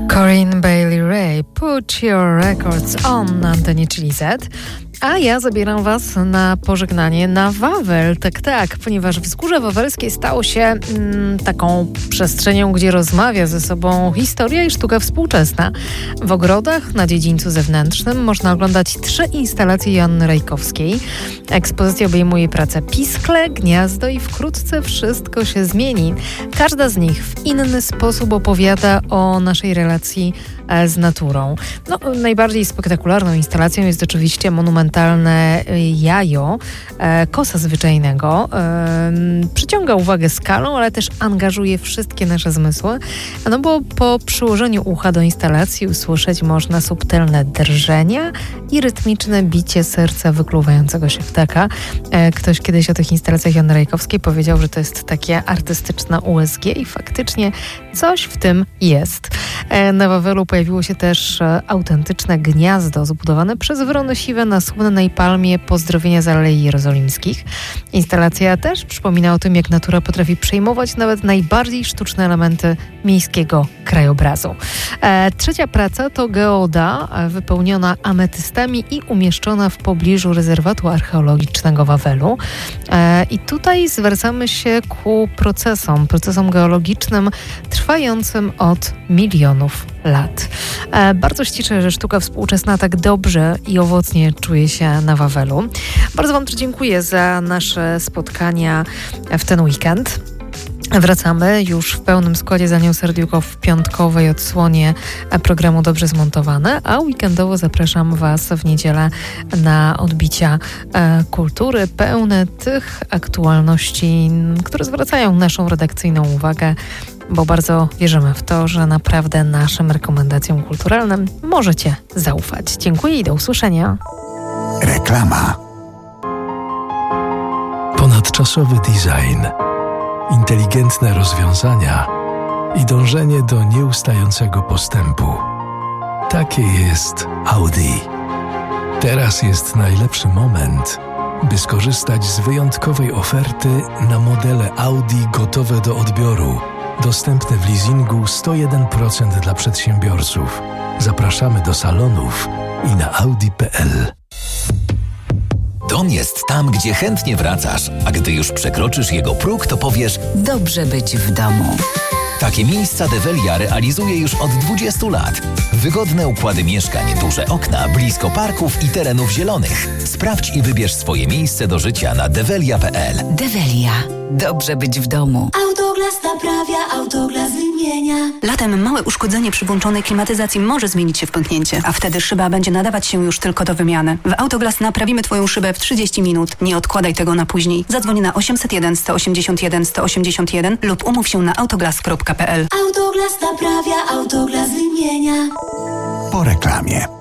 Corinne Bailey Rae, Put Your Records On na antenie Chili Z. A ja zabieram Was na pożegnanie na Wawel. Tak, ponieważ Wzgórze Wawelskie stało się taką przestrzenią, gdzie rozmawia ze sobą historia i sztuka współczesna. W ogrodach na dziedzińcu zewnętrznym można oglądać 3 instalacje Joanny Rajkowskiej. Ekspozycja obejmuje pracę Piskle, Gniazdo i wkrótce wszystko się zmieni. Każda z nich w inny sposób opowiada o naszej relacji z naturą. Najbardziej spektakularną instalacją jest oczywiście monumentalne jajo kosa zwyczajnego. Przyciąga uwagę skalą, ale też angażuje wszystkie nasze zmysły, bo po przyłożeniu ucha do instalacji usłyszeć można subtelne drżenia i rytmiczne bicie serca wykluwającego się ptaka. Ktoś kiedyś o tych instalacjach Joanny Rajkowskiej powiedział, że to jest takie artystyczne USG i faktycznie coś w tym jest. Na Wawelu pojawiło się też autentyczne gniazdo zbudowane przez wrony siwe na słynnej palmie Pozdrowienia z Alei Jerozolimskich. Instalacja też przypomina o tym, jak natura potrafi przejmować nawet najbardziej sztuczne elementy miejskiego krajobrazu. Trzecia praca to geoda wypełniona ametystami i umieszczona w pobliżu rezerwatu archeologicznego Wawelu. I tutaj zwracamy się ku procesom geologicznym trwającym od milionów lat. Bardzo się cieszę, że sztuka współczesna tak dobrze i owocnie czuje się na Wawelu. Bardzo Wam dziękuję za nasze spotkania w ten weekend. Wracamy już w pełnym składzie z Anią Serdiuko w piątkowej odsłonie programu Dobrze Zmontowane, a weekendowo zapraszam Was w niedzielę na odbicia kultury pełne tych aktualności, które zwracają naszą redakcyjną uwagę, bo bardzo wierzymy w to, że naprawdę naszym rekomendacjom kulturalnym możecie zaufać. Dziękuję i do usłyszenia. Reklama. Ponadczasowy design, inteligentne rozwiązania i dążenie do nieustającego postępu. Takie jest Audi. Teraz jest najlepszy moment, by skorzystać z wyjątkowej oferty na modele Audi gotowe do odbioru. Dostępne w leasingu 101% dla przedsiębiorców. Zapraszamy do salonów i na audi.pl. Dom jest tam, gdzie chętnie wracasz, a gdy już przekroczysz jego próg, to powiesz: dobrze być w domu. Takie miejsca Develia realizuje już od 20 lat. Wygodne układy mieszkań, duże okna, blisko parków i terenów zielonych. Sprawdź i wybierz swoje miejsce do życia na develia.pl. Develia. Dobrze być w domu. Autoglas naprawia, Autoglas wymienia. Latem małe uszkodzenie przy włączonej klimatyzacji może zmienić się w pęknięcie, a wtedy szyba będzie nadawać się już tylko do wymiany. W Autoglas naprawimy Twoją szybę w 30 minut. Nie odkładaj tego na później. Zadzwoń na 801 181 181 lub umów się na autoglas.pl. Autoglas naprawia, Autoglas wymienia. Po reklamie.